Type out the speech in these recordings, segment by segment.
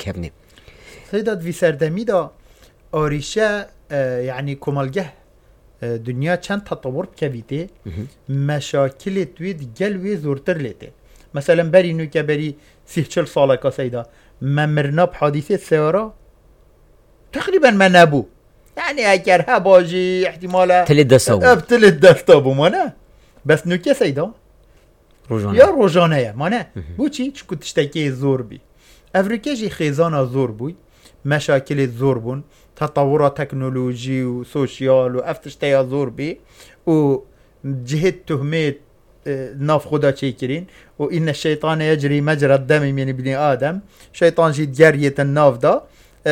کبنه سيدات في سردمي دا آريشة يعني كمالجه دنيا چند تطور بكبيته مشاكل تويد جلوي زورتر لته مثلا بري نو كبري 30 ساله كا سيدا ما مرنا بحادثه سياره تقريبا ما نبو يعني اگر هباجي احتمالا تلت دستابو مانا بس نو كي سيدا يا روجانه يا مانا بو چي چكو تشتكي زور بي افريكا جي خيزانا زور بوي مشاكل زور بون تطورات تكنولوجي وسوشيال وافتشتيا زور بي و جهة تهمت ناف خدا چيكرين وإن الشيطان يجري مجرى الدم من ابن آدم شيطان جي جرية الناف دا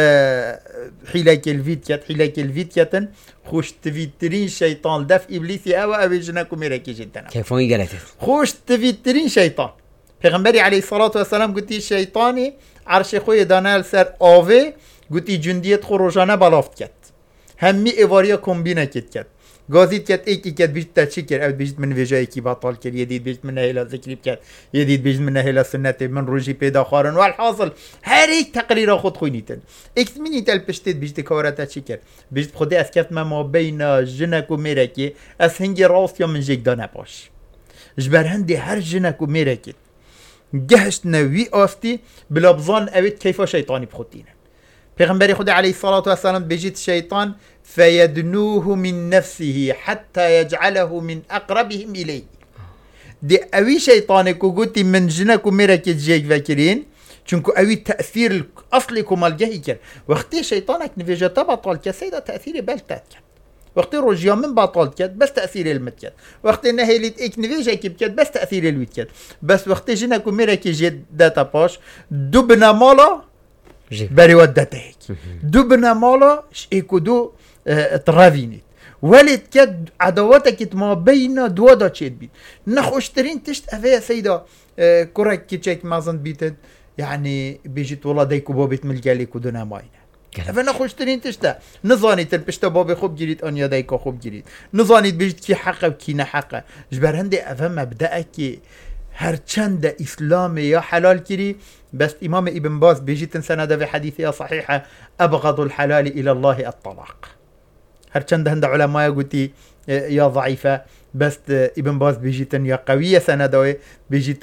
حيلك الفيديات خوش تفيترين شيطان دف إبليسي أو جناكو ميراكي جدا كيفون قالت خوش تفيترين شيطان پیغمبری علیه الصلاة والسلام گوتی شیطانی عرش خوی دانال سر آوه گوتی جندیت خو روزانه بلافت کرد همی ایواریا کمبینه کرد گازید کرد ایکی کرد بیشت تا چی کرد بیشت من ویجایی کی باطال کرد یدید بیشت من نهیلا ذکریب کرد یدید بیشت من نهیلا سنت من روژی پیدا خارن و الحاصل هر ایک تقریر خود خوینیتن ایک منیتل پشتید بیشت کارا تا چی کرد بیشت خودی از کفت ما بین جنک و میرکی از هنگی راست یا من جگ دانه باش جبر هندی هر جنک و میرکی جهشت نوی آستی بلابزان اوید کیفا شیطانی بخودینه پیغمبر خدا علیه الصلاة والسلام بجید شیطان فیدنوه من نفسه حتی یجعله من اقربهم الیه دی اوی شیطانی که گوتی من جنکو میرکی جیگ وکرین چونکو اوی تأثیر اصلی کمال جهی کرد وقتی شیطانک نویجتا بطال کسی دا تأثیر بلتات کرد وقتی روجیا من باطل کرد بس تأثیر المت کرد وقتی نهیلیت ایک نویجه کی کرد بس تأثیر الوید کرد بس وقتی جنکو میره کی جد داتا پاش دو بنا مالا بری ودته هیک دو بنا مالا ایکو دو تراوینید ولید کرد عداواتك ما بین دو دا چید بید نخوشترین تشت افیا سیدا کرک کی چک مازن بیتد يعني بيجيت والله ديكو بابت ملقالي كودنا ماينه فانا خوشترين تشتا نظانيت البشتا بابي خوب جريت انيا دايكا خوب جريت نظانيت بيجت كي حقه وكي نحقه جبر هندي افهم مبدأ كي هر چند اسلامي يا حلال كري بس امام ابن باز بيجيت سنده في حديثه صحيحه ابغض الحلال الى الله الطلاق هر چند هند علماء قلتي يا ضعيفه بس ابن باز بيجيت يا قويه سنده بيجيت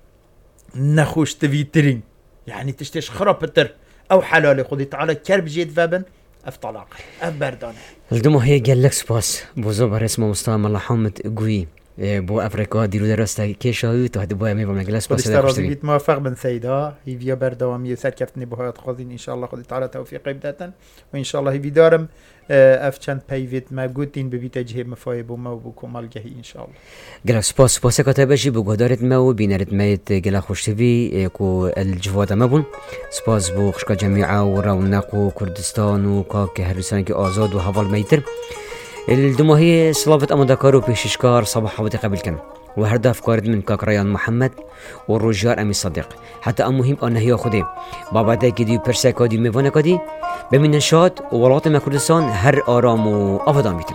نخوش تفيترين يعني تشتش خرابتر او حلال خودی تعالی کرب جید فبن اف طلاق اف بردانه الدمو هي قال لك سباس بوزو برسمه مستعمل الله حمد قوي بو افريقيا ديرو درسته كيشاوي تو هدي بو مي بمجلس سباس استراتيجيت موفق بن سيدا هي فيا بردوامي سركفتني بهات خوزين ان شاء الله خودی تعالی توفيق بداتن وان شاء الله هي بدارم اف چند پیوت ما گوتین ببیت جه مفایب و ما بو کمال جهی ان شاء الله گلا سپاس کاتبشی بو گدارت ما و بینرت میت گلا خوشتوی کو الجواد ما بون سپاس بو خشکا جميعا و رونق و کردستان و کاک هرسان که آزاد و حوال میتر الدموهي صلافت امدكارو بيششكار صباح وقت قبل كم وهردا افكار من كاك ريان محمد والرجال امي صديق حتى المهم انه هي خدي بابا دا كدي برسكادي ميفانا كدي بمن نشاط ولات ما كردستان هر آرام و افضل